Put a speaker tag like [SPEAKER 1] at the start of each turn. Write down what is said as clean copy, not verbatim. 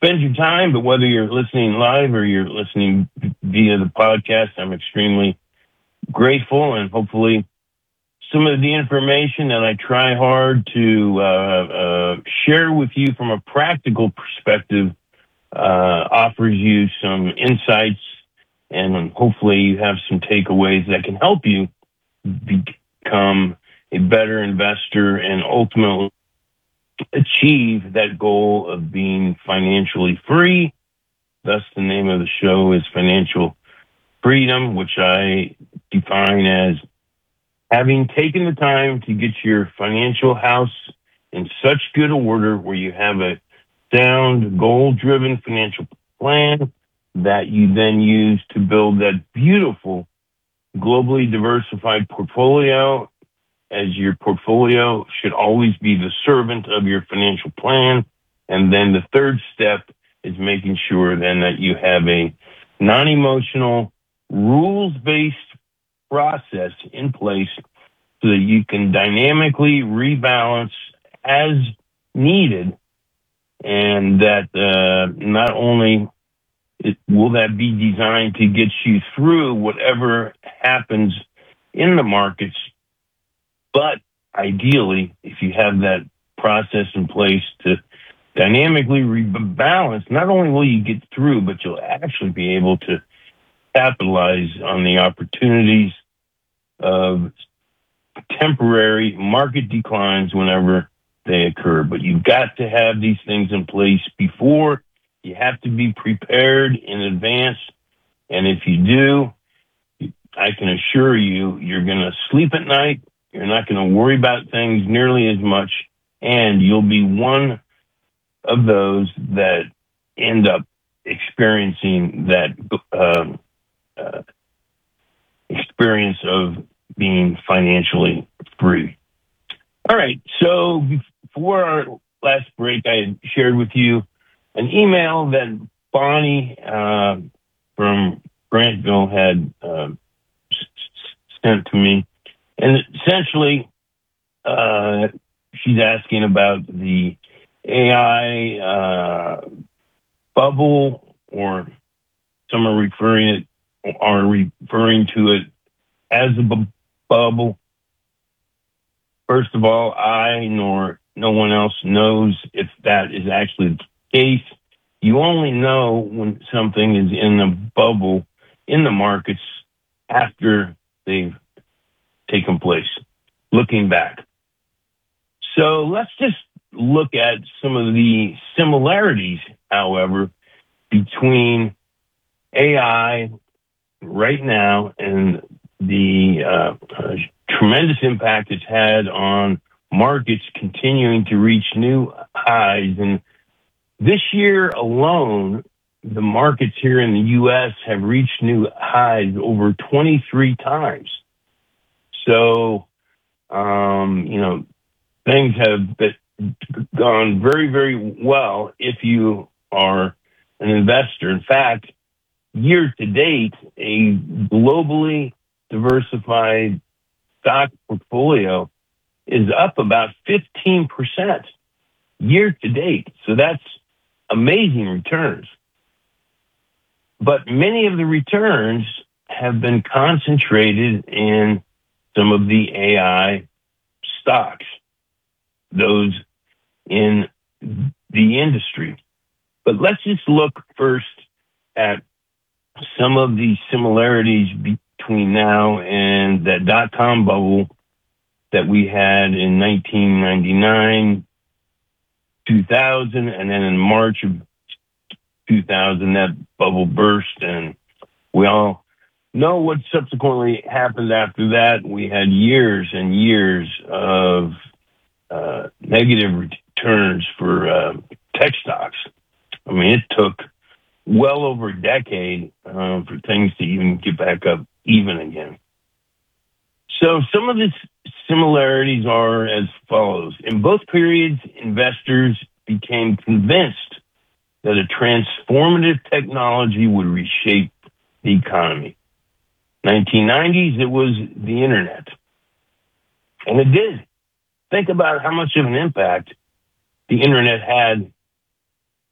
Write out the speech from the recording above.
[SPEAKER 1] spend your time, but whether you're listening live or you're listening via the podcast, I'm extremely grateful, and hopefully some of the information that I try hard to share with you from a practical perspective offers you some insights, and hopefully you have some takeaways that can help you become a better investor and ultimately achieve that goal of being financially free. Thus, the name of the show is Financial Freedom, which I define as having taken the time to get your financial house in such good order where you have a sound, goal-driven financial plan that you then use to build that beautiful, globally diversified portfolio, as your portfolio should always be the servant of your financial plan. And then the third step is making sure then that you have a non-emotional, rules-based process in place so that you can dynamically rebalance as needed, and that not only will that be designed to get you through whatever happens in the markets, but ideally, if you have that process in place to dynamically rebalance, not only will you get through, but you'll actually be able to capitalize on the opportunities of temporary market declines whenever they occur. But you've got to have these things in place before. You have to be prepared in advance. And if you do, I can assure you, you're going to sleep at night. You're not going to worry about things nearly as much. And you'll be one of those that end up experiencing that experience of being financially free. All right. So before our last break, I had shared with you an email that Bonnie from Grantville had sent to me. And essentially, she's asking about the AI bubble, or some are referring to it as a bubble. First of all, I nor no one else knows if that is actually the case. You only know when something is in a bubble in the markets after they've taken place, looking back. So let's just look at some of the similarities, however, between AI right now and the tremendous impact it's had on markets continuing to reach new highs. And this year alone, the markets here in the U.S. have reached new highs over 23 times. So, things have gone very, very well if you are an investor. In fact, year to date, a globally diversified stock portfolio is up about 15% year to date. So that's amazing returns. But many of the returns have been concentrated in some of the AI stocks, those in the industry. But let's just look first at some of the similarities between now and that dot-com bubble that we had in 1999, 2000, and then in March of 2000, that bubble burst, and we all know what subsequently happened after that. We had years and years of negative returns for tech stocks. I mean, it took well over a decade for things to even get back up even again. So some of the similarities are as follows. In both periods, investors became convinced that a transformative technology would reshape the economy. 1990s, it was the internet. And it did. Think about how much of an impact the internet had